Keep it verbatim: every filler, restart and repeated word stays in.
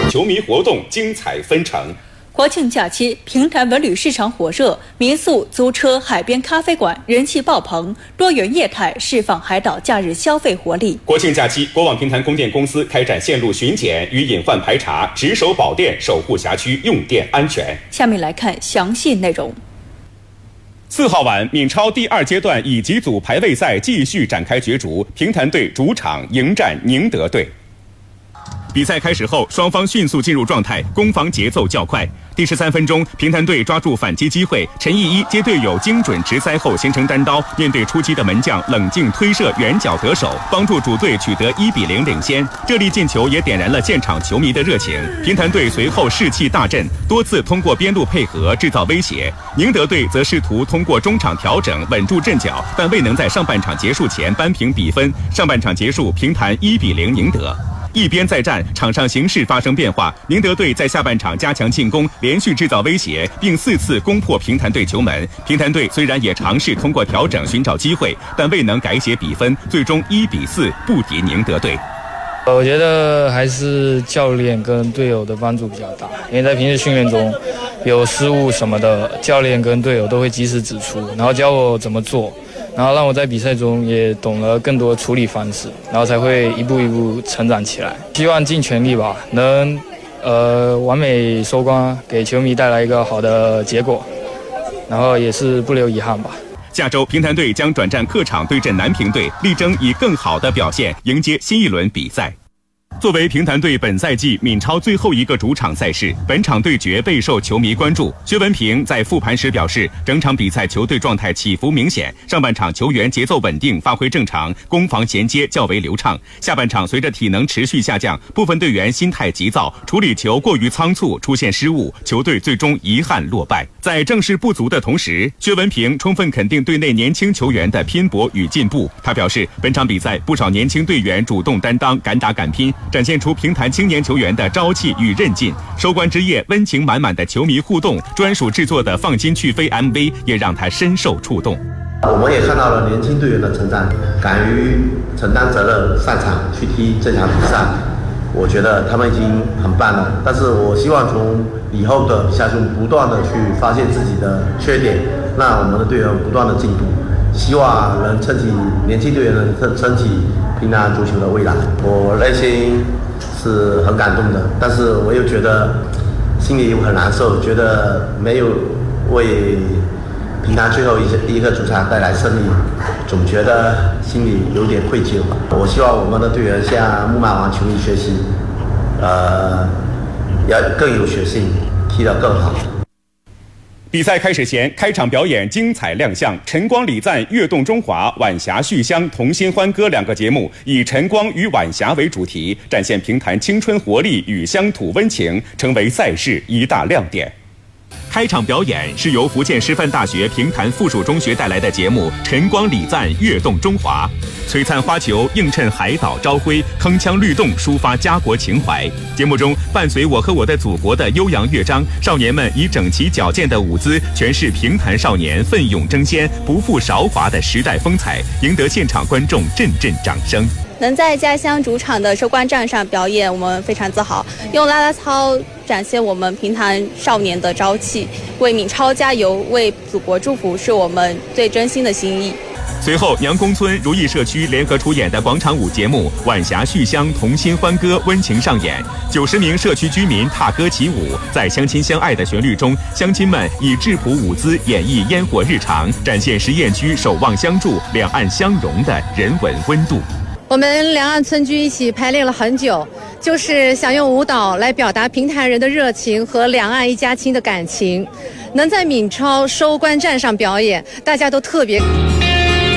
球迷活动精彩纷呈。 国庆假期，平潭文旅市场火热，民宿、租车、海边咖啡馆人气爆棚，多元业态释放海岛假日消费活力。 国庆假期，国网平潭供电公司开展线路巡检与隐患排查，值守保电，守护辖区用电安全。 下面来看详细内容。 四号晚，闽超第二阶段乙级组排位赛继续展开角逐，平潭队主场迎战宁德队。比赛开始后，双方迅速进入状态，攻防节奏较快。第十三分钟，平潭队抓住反击机会，陈逸一接队友精准直塞后形成单刀，面对出击的门将冷静推射远角得手，帮助主队取得一比零领先。这粒进球也点燃了现场球迷的热情。平潭队随后士气大振，多次通过边路配合制造威胁。宁德队则试图通过中场调整稳住阵脚，但未能在上半场结束前扳平比分。上半场结束，平潭一比零赢得。一边再战，场上形势发生变化。宁德队在下半场加强进攻，连续制造威胁，并四次攻破平潭队球门。平潭队虽然也尝试通过调整寻找机会，但未能改写比分，最终一比四不敌宁德队。 我觉得还是教练跟队友的帮助比较大，因为在平时训练中有失误什么的，教练跟队友都会及时指出，然后教我怎么做，然后让我在比赛中也懂了更多处理方式，然后才会一步一步成长起来。希望尽全力吧，能呃完美收官，给球迷带来一个好的结果，然后也是不留遗憾吧。 下周平潭队将转战客场对阵南平队，力争以更好的表现迎接新一轮比赛。作为平潭队本赛季闽超最后一个主场赛事，本场对决备受球迷关注。薛文平在复盘时表示，整场比赛球队状态起伏明显，上半场球员节奏稳定，发挥正常，攻防衔接较为流畅。下半场随着体能持续下降，部分队员心态急躁，处理球过于仓促，出现失误，球队最终遗憾落败。在正视不足的同时，薛文平充分肯定队内年轻球员的拼搏与进步。他表示，本场比赛不少年轻队员主动担当，敢打敢拼，展现出平潭青年球员的朝气与韧劲。收官之夜，温情满满的球迷互动，专属制作的放心去飞 M V 也让他深受触动。 我们也看到了年轻队员的成长，敢于承担责任，上场去踢这场比赛，我觉得他们已经很棒了。但是我希望从以后的比赛中不断的去发现自己的缺点，让我们的队员不断的进步，希望能撑起年轻队员能撑撑起平潭足球的未来。我内心是很感动的，但是我又觉得心里又很难受，觉得没有为平潭最后一一个主场带来胜利，总觉得心里有点愧疚。我希望我们的队员向木马王球迷学习，呃，要更有决心，踢得更好。 比赛开始前，开场表演精彩亮相，晨光礼赞、跃动中华、晚霞续香、同心欢歌两个节目以晨光与晚霞为主题，展现平潭青春活力与乡土温情，成为赛事一大亮点。开场表演是由福建师范大学平潭附属中学带来的节目《晨光礼赞，跃动中华》，璀璨花球映衬海岛朝晖，铿锵律动抒发家国情怀。节目中，伴随我和我的祖国的悠扬乐章，少年们以整齐矫健的舞姿诠释平潭少年奋勇争先、不负韶华的时代风采，赢得现场观众阵阵掌声。 能在家乡主场的收官战上表演，我们非常自豪。用啦啦操展现我们平潭少年的朝气，为闽超加油，为祖国祝福，是我们最真心的心意。 随后，娘公村如意社区联合出演的广场舞节目《晚霞续香，同心欢歌》温情上演，九十名社区居民踏歌起舞，在相亲相爱的旋律中，乡亲们以质朴舞姿演绎烟火日常，展现实验区守望相助、两岸相融的人文温度。 我们两岸村居一起排练了很久，就是想用舞蹈来表达平潭人的热情和两岸一家亲的感情。能在闽超收官战上表演，大家都特别